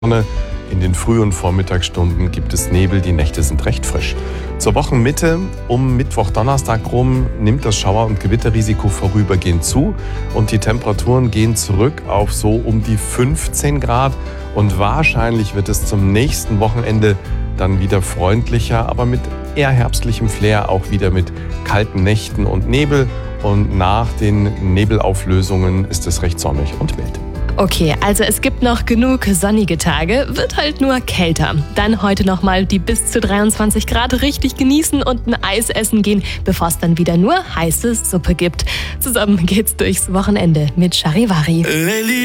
In den Früh- und Vormittagsstunden gibt es Nebel, die Nächte sind recht frisch. Zur Wochenmitte um Mittwoch, Donnerstag rum nimmt das Schauer- und Gewitterrisiko vorübergehend zu und die Temperaturen gehen zurück auf so um die 15 Grad und wahrscheinlich wird es zum nächsten Wochenende dann wieder freundlicher, aber mit eher herbstlichem Flair, auch wieder mit kalten Nächten und Nebel und nach den Nebelauflösungen ist es recht sonnig und mild. Okay, also es gibt noch genug sonnige Tage, wird halt nur kälter. Dann heute nochmal die bis zu 23 Grad richtig genießen und ein Eis essen gehen, bevor es dann wieder nur heiße Suppe gibt. Zusammen geht's durchs Wochenende mit Charivari.